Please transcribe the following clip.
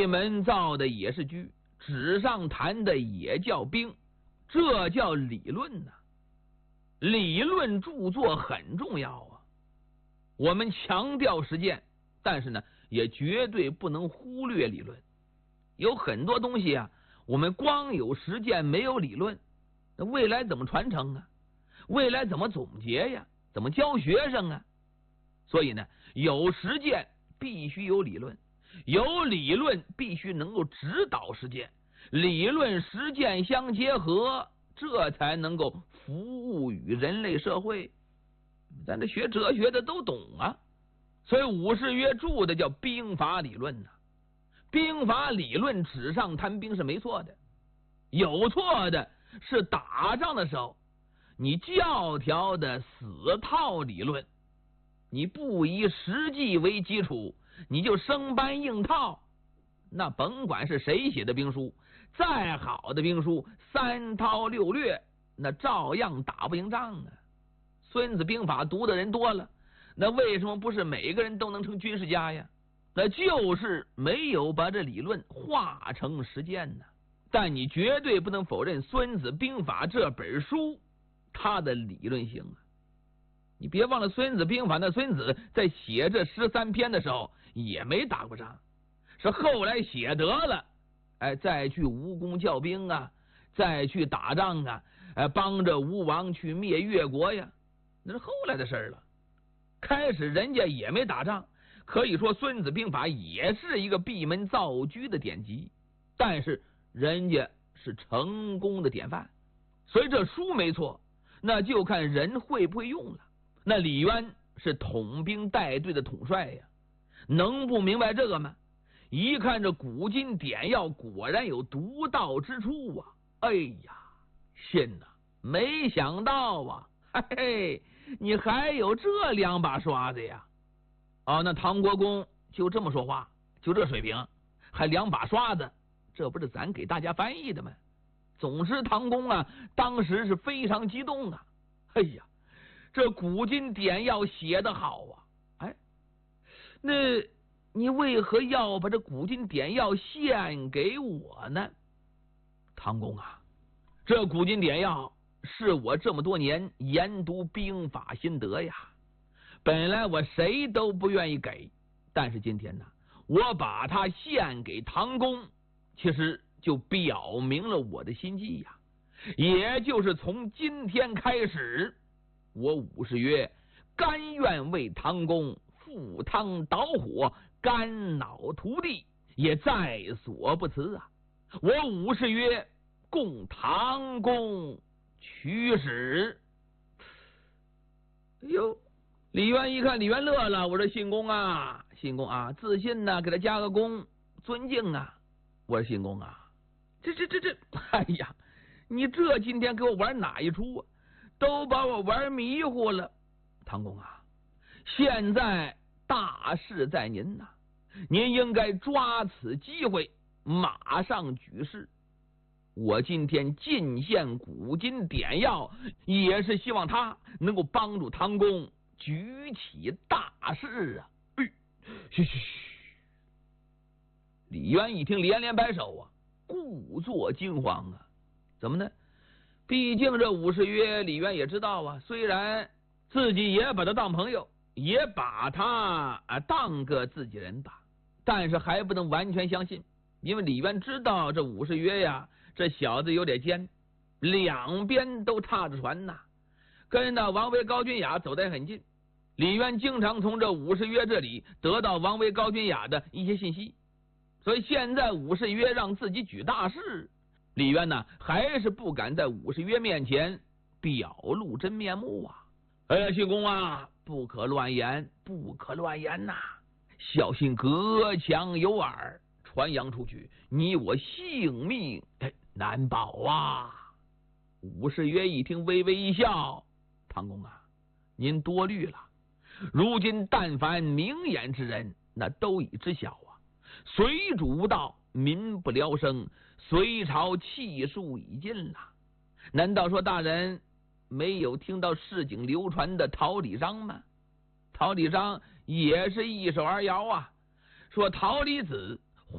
闭门造的也是车，纸上谈的也叫兵，这叫理论呐。理论著作很重要啊，我们强调实践，但是呢，也绝对不能忽略理论。有很多东西啊，我们光有实践没有理论，那未来怎么传承啊？未来怎么总结呀？怎么教学生啊？所以呢，有实践必须有理论，有理论必须能够指导实践，理论实践相结合，这才能够服务于人类社会。咱这学哲学的都懂啊，所以武士曰注的叫兵法理论呐。兵法理论纸上谈兵是没错的，有错的是打仗的时候你教条的死套理论，你不以实际为基础，你就生搬硬套，那甭管是谁写的兵书，再好的兵书三韬六略，那照样打不赢仗啊。孙子兵法读的人多了，那为什么不是每个人都能成军事家呀？那就是没有把这理论化成实践呢。但你绝对不能否认《孙子兵法》这本书它的理论性啊。你别忘了，《孙子兵法》那孙子在写这13篇的时候也没打过仗，是后来写得了，再去吴宫教兵啊，再去打仗啊，帮着吴王去灭越国呀，那是后来的事了。开始人家也没打仗，可以说《孙子兵法》也是一个闭门造车的典籍，但是人家是成功的典范。所以这书没错，那就看人会不会用了。那李渊是统兵带队的统帅呀，能不明白这个吗？一看这古今典要，果然有独到之处啊！哎呀，信呐，没想到啊，嘿嘿，你还有这两把刷子呀！哦，那唐国公就这么说话，就这水平，还两把刷子，这不是咱给大家翻译的吗？总之，唐公啊，当时是非常激动啊！哎呀，这古今典要写得好啊！哎，那你为何要把这古今典要献给我呢？唐公啊，这古今典要是我这么多年研读兵法心得呀。本来我谁都不愿意给，但是今天呢，我把它献给唐公，其实就表明了我的心迹呀。也就是从今天开始，我武士曰甘愿为唐公赴汤蹈火，肝脑涂地，也在所不辞啊！我武士曰供唐公驱使。哎呦，李渊一看，李渊乐了，我说信公啊，信公啊，自信呢，给他加个公，尊敬啊。我说信公啊，这，哎呀，你这今天给我玩哪一出啊？都把我玩迷糊了。唐公啊，现在大事在您呐，您应该抓此机会，马上举事。我今天进献古今典要，也是希望他能够帮助唐公举起大事啊！嘘。李渊一听，连连摆手啊，故作惊慌啊！怎么呢？毕竟这武士曰，李渊也知道啊，虽然自己也把他当朋友，也把他当个自己人吧，但是还不能完全相信，因为李渊知道这武士曰呀，这小子有点奸，两边都踏着船呐，跟着王维、高君雅走得很近。李渊经常从这武士曰这里得到王维、高君雅的一些信息，所以现在武士曰让自己举大事，李渊呢还是不敢在武士曰面前表露真面目啊！哎呀，信公啊，不可乱言，不可乱言呐！小心隔墙有耳，传扬出去，你我性命难保啊！武士曰一听，微微一笑：“唐公啊，您多虑了。如今但凡明眼之人，那都已知晓啊。随主无道，民不聊生，隋朝气数已尽了。难道说大人没有听到市井流传的桃李章吗？桃李章也是一手而谣啊，说桃李子